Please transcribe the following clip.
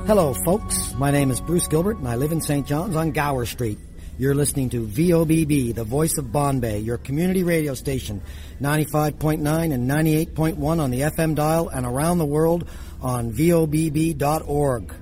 Hello, folks. My name is Bruce Gilbert, and I live in St. John's on Gower Street. You're listening to VOBB, the voice of Bombay, your community radio station, 95.9 and 98.1 on the FM dial and around the world on VOBB.org.